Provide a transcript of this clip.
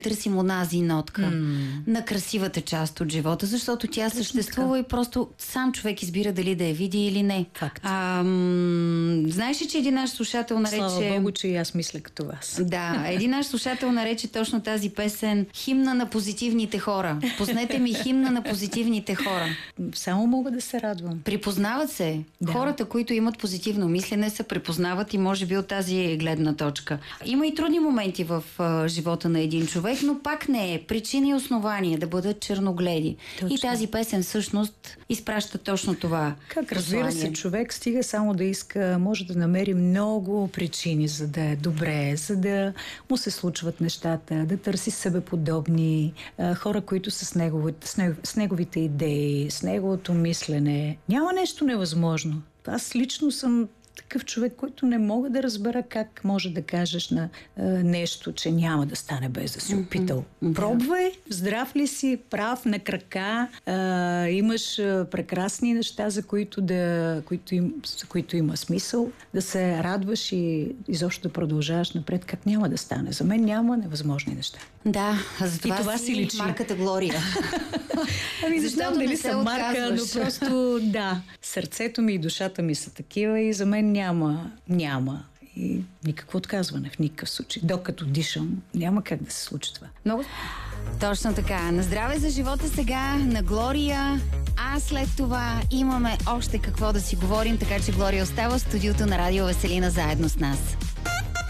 Търсим онази нотка на красивата част от живота, защото тя съществува и просто сам човек избира дали да я види или не. Факт. Знаеш ли, че един наш слушател нарече... Слава Богу, че и аз мисля като вас. Да, един наш слушател нарече точно тази песен химна на позитивните хора. Пуснете ми химна на позитивните хора. Само мога да се радвам. Припознават се. Да. Хората, които имат позитивно мислене, се препознават и може би от тази гледна точка. Има и трудни моменти в живота на един човек, но пак не е причина и основание да бъдат черногледи. Точно. И тази песен всъщност изпраща точно това. Как разбира се, човек стига само да иска, може да намери много причини, за да е добре, за да му се случват нещата, да търси себеподобни хора, които са с неговите идеи, с неговото мислене. Няма нещо невъзможно. Аз лично съм такъв човек, който не мога да разбера как може да кажеш на нещо, че няма да стане без да си опитал. Пробвай, здрав ли си, прав, на крака, имаш прекрасни неща, за които има смисъл, да се радваш и изобщо да продължаваш напред, как няма да стане. За мен няма невъзможни неща. Да, за това си личи марката Глория. Не знам дали съм марка, но просто да, сърцето ми и душата ми са такива и за мен няма и никакво отказване в никакъв случай. Докато дишам, няма как да се случи това. Много точно така. На здраве за живота сега, на Глория. А след това имаме още какво да си говорим, така че Глория остава в студиото на Радио Веселина заедно с нас.